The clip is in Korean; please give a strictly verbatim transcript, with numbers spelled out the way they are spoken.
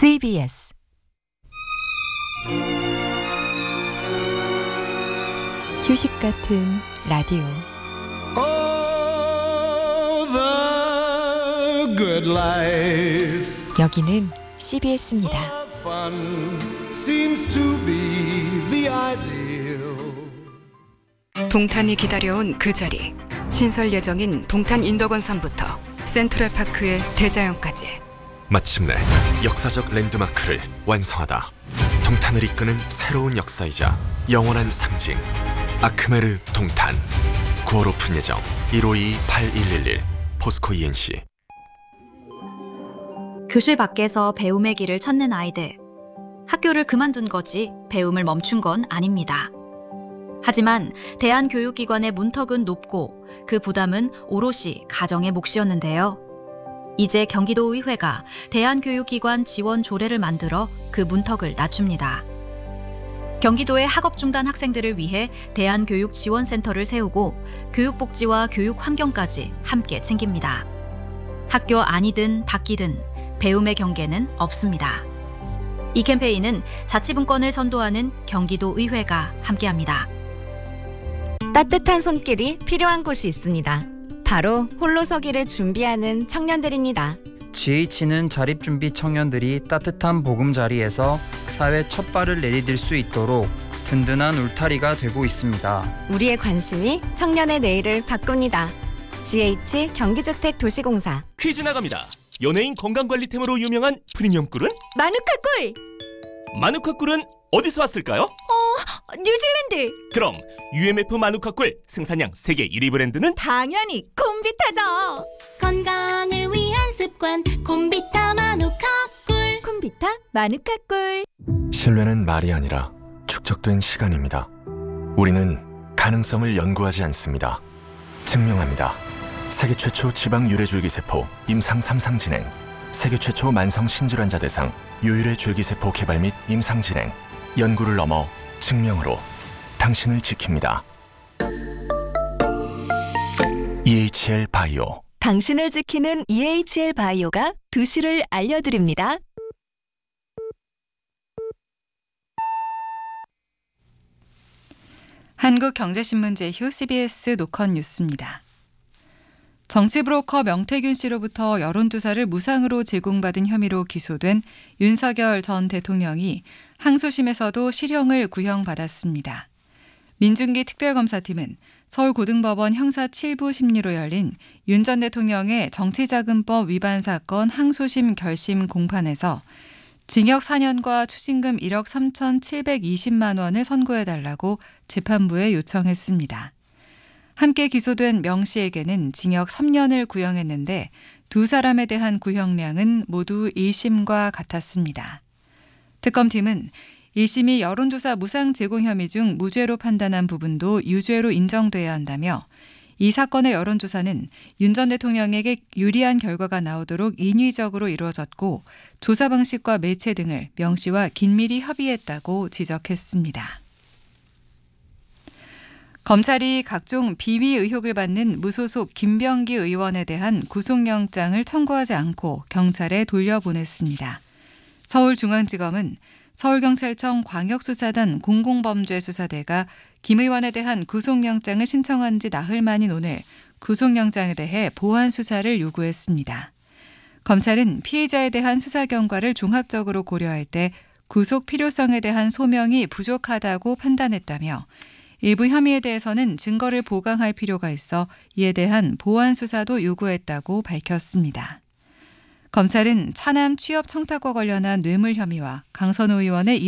씨비에스 휴식 같은 라디오. Oh, the good life. 여기는 씨비에스입니다. Fun seems to be the ideal. 동탄이 기다려온 그 자리. 신설 예정인 동탄 인덕원상부터 센트럴파크의 대자연까지. 마침내 역사적 랜드마크를 완성하다. 동탄을 이끄는 새로운 역사이자 영원한 상징. 아크메르 동탄. 구월 오픈 예정. 일오이 팔일일일 포스코 이엔씨. 교실 밖에서 배움의 길을 찾는 아이들. 학교를 그만둔 거지 배움을 멈춘 건 아닙니다. 하지만 대한교육기관의 문턱은 높고 그 부담은 오롯이 가정의 몫이었는데요. 이제 경기도의회가 대한교육기관 지원 조례를 만들어 그 문턱을 낮춥니다. 경기도의 학업 중단 학생들을 위해 대한교육지원센터를 세우고 교육복지와 교육환경까지 함께 챙깁니다. 학교 안이든 밖이든 배움의 경계는 없습니다. 이 캠페인은 자치분권을 선도하는 경기도의회가 함께합니다. 따뜻한 손길이 필요한 곳이 있습니다. 바로 홀로서기를 준비하는 청년들입니다. 지에이치는 자립준비 청년들이 따뜻한 보금자리에서 사회 첫 발을 내디딜 수 있도록 든든한 울타리가 되고 있습니다. 우리의 관심이 청년의 내일을 바꿉니다. 지에이치 경기주택도시공사. 퀴즈 나갑니다. 연예인 건강관리템으로 유명한 프리미엄 꿀은? 마누카 꿀! 마누카 꿀은 어디서 왔을까요? 어, 뉴질랜드! 그럼 유엠에프 마누카 꿀 생산량 세계 일 위 브랜드는? 당연히 콤비타죠! 건강을 위한 습관 콤비타 마누카 꿀. 콤비타 마누카 꿀. 신뢰는 말이 아니라 축적된 시간입니다. 우리는 가능성을 연구하지 않습니다. 증명합니다. 세계 최초 지방 유래줄기세포 임상 삼 상 진행, 세계 최초 만성 신질환자 대상 유일의 줄기세포 개발 및 임상 진행, 연구를 넘어 증명으로 당신을 지킵니다. 이에이치엘 바이오. 당신을 지키는 이에이치엘 바이오가 두시를 알려드립니다. 한국경제신문 제휴 씨비에스 노컷 뉴스입니다. 정치브로커 명태균 씨로부터 여론조사를 무상으로 제공받은 혐의로 기소된 윤석열 전 대통령이 항소심에서도 실형을 구형받았습니다. 민중기 특별검사팀은 서울고등법원 형사 칠 부 심리로 열린 윤 전 대통령의 정치자금법 위반 사건 항소심 결심 공판에서 징역 사 년과 추징금 일억 삼천칠백이십만 원을 선고해달라고 재판부에 요청했습니다. 함께 기소된 명 씨에게는 징역 삼 년을 구형했는데 두 사람에 대한 구형량은 모두 일 심과 같았습니다. 특검팀은 일 심이 여론조사 무상 제공 혐의 중 무죄로 판단한 부분도 유죄로 인정돼야 한다며 이 사건의 여론조사는 윤 전 대통령에게 유리한 결과가 나오도록 인위적으로 이루어졌고 조사 방식과 매체 등을 명 씨와 긴밀히 협의했다고 지적했습니다. 검찰이 각종 비위 의혹을 받는 무소속 김병기 의원에 대한 구속영장을 청구하지 않고 경찰에 돌려보냈습니다. 서울중앙지검은 서울경찰청 광역수사단 공공범죄수사대가 김 의원에 대한 구속영장을 신청한 지 나흘 만인 오늘 구속영장에 대해 보완 수사를 요구했습니다. 검찰은 피의자에 대한 수사 경과를 종합적으로 고려할 때 구속 필요성에 대한 소명이 부족하다고 판단했다며 일부 혐의에 대해서는 증거를 보강할 필요가 있어 이에 대한 보완 수사도 요구했다고 밝혔습니다. 검찰은 차남 취업 청탁과 관련한 뇌물 혐의와 강선호 의원의